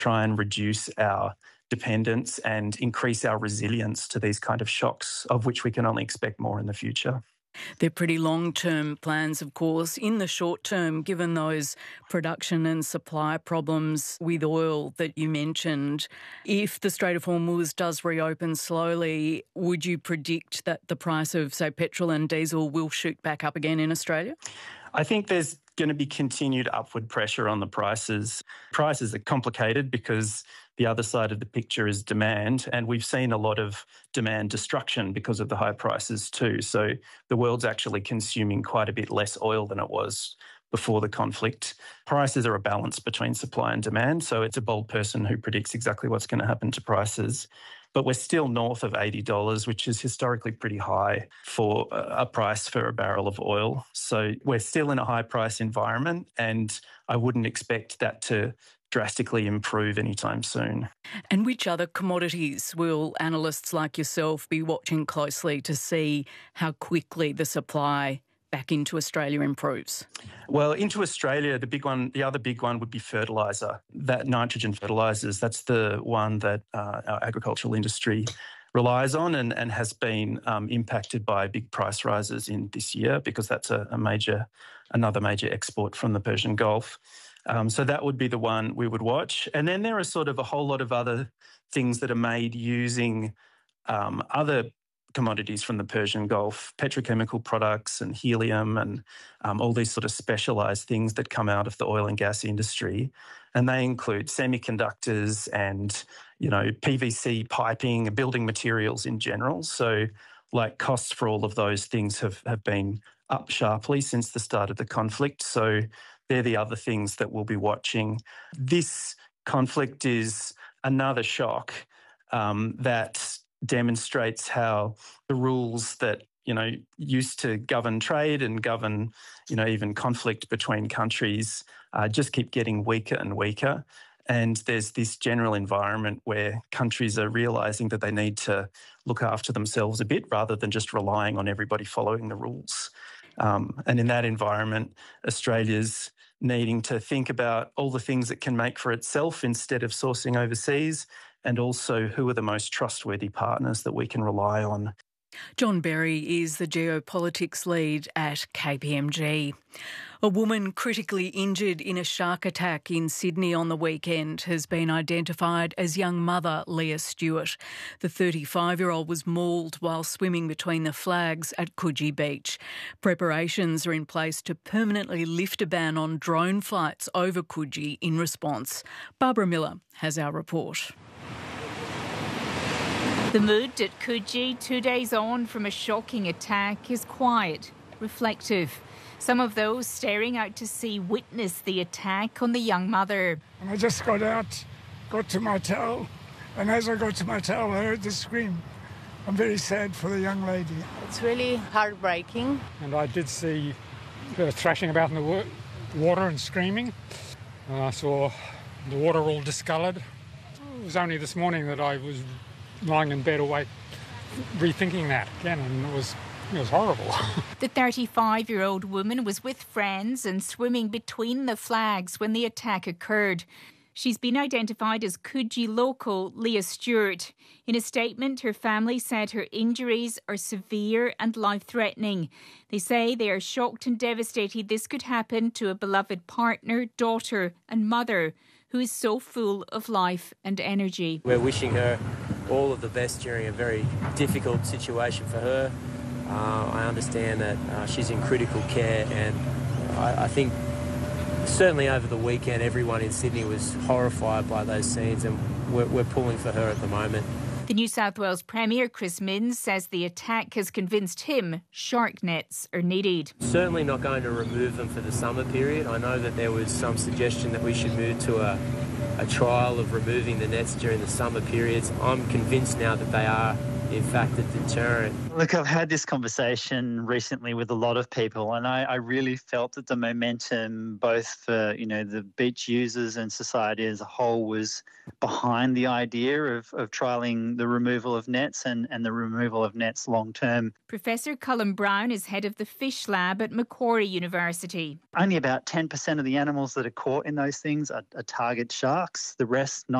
try and reduce our dependence and increase our resilience to these kind of shocks, of which we can only expect more in the future. They're pretty long-term plans, of course. In the short term, given those production and supply problems with oil that you mentioned, if the Strait of Hormuz does reopen slowly, would you predict that the price of, say, petrol and diesel will shoot back up again in Australia? I think there's going to be continued upward pressure on the prices. Prices are complicated because the other side of the picture is demand, and we've seen a lot of demand destruction because of the high prices too. So the world's actually consuming quite a bit less oil than it was before the conflict. Prices are a balance between supply and demand, so it's a bold person who predicts exactly what's going to happen to prices. But we're still north of $80, which is historically pretty high for a price for a barrel of oil. So we're still in a high price environment, and I wouldn't expect that to drastically improve anytime soon. And which other commodities will analysts like yourself be watching closely to see how quickly the supply back into Australia improves? Well, into Australia, the other big one would be fertiliser. That nitrogen fertilisers, that's the one that our agricultural industry relies on and has been impacted by big price rises in this year, because that's another major export from the Persian Gulf. So that would be the one we would watch. And then there are sort of a whole lot of other things that are made using other commodities from the Persian Gulf, petrochemical products and helium and all these sort of specialised things that come out of the oil and gas industry. And they include semiconductors and, PVC piping, building materials in general. So like costs for all of those things have been up sharply since the start of the conflict. So they're the other things that we'll be watching. This conflict is another shock that demonstrates how the rules that, used to govern trade and govern, even conflict between countries just keep getting weaker and weaker. And there's this general environment where countries are realising that they need to look after themselves a bit rather than just relying on everybody following the rules. And in that environment, Australia's needing to think about all the things it can make for itself instead of sourcing overseas, and also who are the most trustworthy partners that we can rely on. John Berry is the geopolitics lead at KPMG. A woman critically injured in a shark attack in Sydney on the weekend has been identified as young mother Leah Stewart. The 35-year-old was mauled while swimming between the flags at Coogee Beach. Preparations are in place to permanently lift a ban on drone flights over Coogee in response. Barbara Miller has our report. The mood at Coogee, 2 days on from a shocking attack, is quiet, reflective. Some of those staring out to sea witnessed the attack on the young mother. And I just got out, got to my towel, and as I got to my towel, I heard the scream. I'm very sad for the young lady. It's really heartbreaking. And I did see her thrashing about in the water and screaming. I saw the water all discoloured. It was only this morning that I was lying in bed awake, rethinking that again, and it was horrible. The 35-year-old woman was with friends and swimming between the flags when the attack occurred. She's been identified as Coogee local Leah Stewart. In a statement, her family said her injuries are severe and life-threatening. They say they are shocked and devastated this could happen to a beloved partner, daughter and mother who is so full of life and energy. We're wishing her all of the best during a very difficult situation for her. I understand that she's in critical care, and I think certainly over the weekend everyone in Sydney was horrified by those scenes, and we're pulling for her at the moment. The New South Wales Premier, Chris Minns, says the attack has convinced him shark nets are needed. Certainly not going to remove them for the summer period. I know that there was some suggestion that we should move to a trial of removing the nets during the summer periods. I'm convinced now that they are in fact a deterrent. Look, I've had this conversation recently with a lot of people, and I really felt that the momentum, both for the beach users and society as a whole, was behind the idea of trialling the removal of nets and the removal of nets long term. Professor Cullen Brown is head of the Fish Lab at Macquarie University. Only about 10% of the animals that are caught in those things are target sharks. The rest,